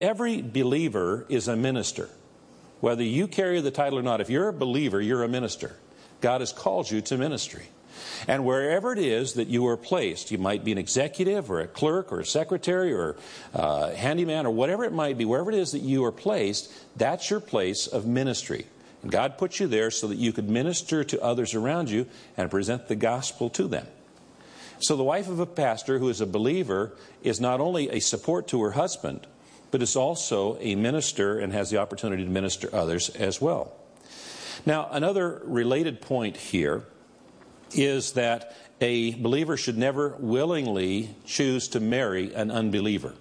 Every believer is a minister. Whether you carry the title or not, if you're a believer, you're a minister. God has called you to ministry. And wherever it is that you are placed, you might be an executive or a clerk or a secretary or a handyman or whatever it might be, wherever it is that you are placed, that's your place of ministry. And God put you there so that you could minister to others around you and present the gospel to them. So the wife of a pastor who is a believer is not only a support to her husband, but is also a minister and has the opportunity to minister others as well. Now, another related point here is that a believer should never willingly choose to marry an unbeliever.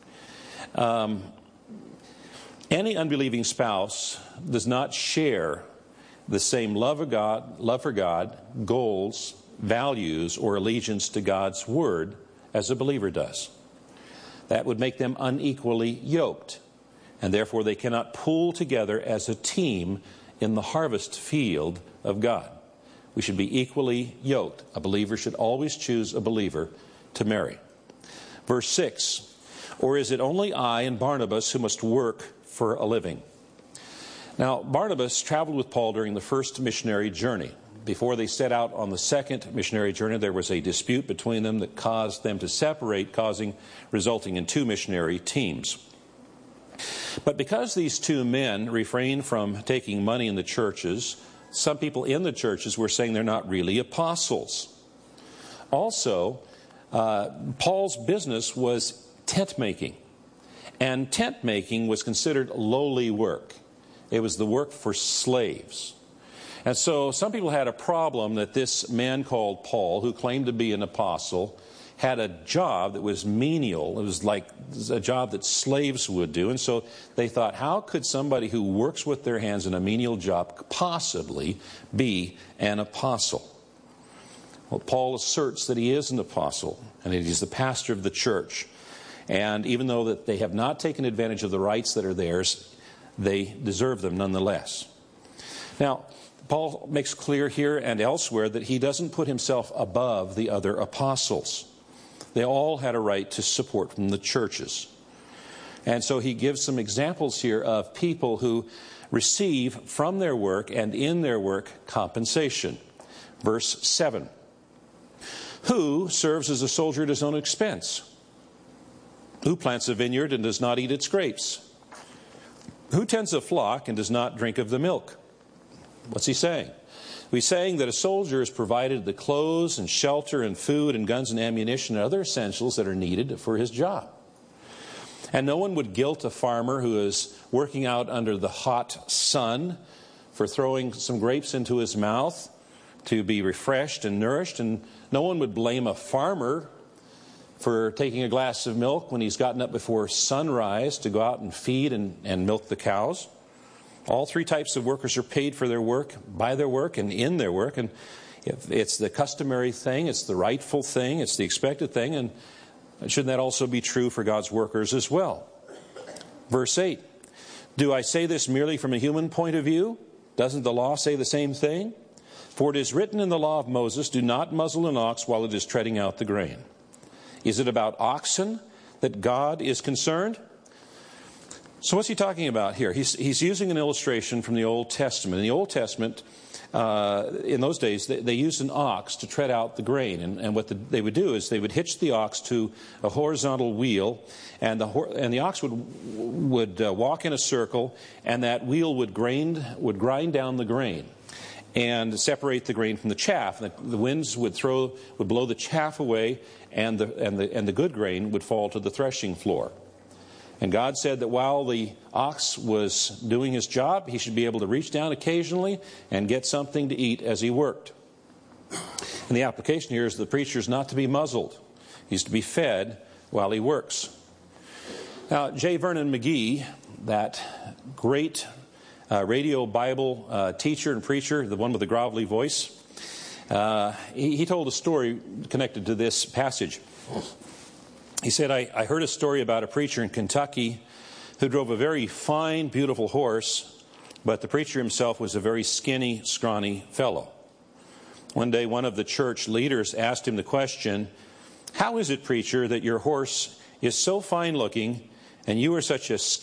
Any unbelieving spouse does not share the same love for God, goals, values, or allegiance to God's Word as a believer does. That would make them unequally yoked, and therefore they cannot pull together as a team in the harvest field of God. We should be equally yoked. A believer should always choose a believer to marry. Verse 6, or is it only I and Barnabas who must work for a living? Now, Barnabas traveled with Paul during the first missionary journey. Before they set out on the second missionary journey, there was a dispute between them that caused them to separate, resulting in two missionary teams. But because these two men refrained from taking money in the churches, some people in the churches were saying they're not really apostles. Also, Paul's business was tent making. And tent making was considered lowly work. It was the work for slaves. And so some people had a problem that this man called Paul, who claimed to be an apostle, had a job that was menial. It was like a job that slaves would do. And so they thought, how could somebody who works with their hands in a menial job possibly be an apostle? Well, Paul asserts that he is an apostle and that he's the pastor of the church. And even though that they have not taken advantage of the rights that are theirs, they deserve them nonetheless. Now, Paul makes clear here and elsewhere that he doesn't put himself above the other apostles. They all had a right to support from the churches. And so he gives some examples here of people who receive from their work and in their work compensation. Verse 7. Who serves as a soldier at his own expense? Who plants a vineyard and does not eat its grapes? Who tends a flock and does not drink of the milk? What's he saying? He's saying that a soldier is provided the clothes and shelter and food and guns and ammunition and other essentials that are needed for his job. And no one would guilt a farmer who is working out under the hot sun for throwing some grapes into his mouth to be refreshed and nourished. And no one would blame a farmer for taking a glass of milk when he's gotten up before sunrise to go out and feed and milk the cows. All three types of workers are paid for their work, by their work, and in their work. And if it's the customary thing, it's the rightful thing, it's the expected thing, and shouldn't that also be true for God's workers as well? Verse 8, do I say this merely from a human point of view? Doesn't the law say the same thing? For it is written in the law of Moses, do not muzzle an ox while it is treading out the grain. Is it about oxen that God is concerned? So what's he talking about here? He's using an illustration from the Old Testament. In the Old Testament, in those days, they used an ox to tread out the grain. And what they would do is they would hitch the ox to a horizontal wheel, and the ox would walk in a circle, and that wheel would grind down the grain and separate the grain from the chaff. The winds would blow the chaff away, and the good grain would fall to the threshing floor. And God said that while the ox was doing his job, he should be able to reach down occasionally and get something to eat as he worked. And the application here is the preacher is not to be muzzled. He's to be fed while he works. Now, J. Vernon McGee, that great radio Bible teacher and preacher, the one with the grovelly voice, he told a story connected to this passage. He said, I heard a story about a preacher in Kentucky who drove a very fine, beautiful horse, but the preacher himself was a very skinny, scrawny fellow. One day, one of the church leaders asked him the question, how is it, preacher, that your horse is so fine-looking And you are such a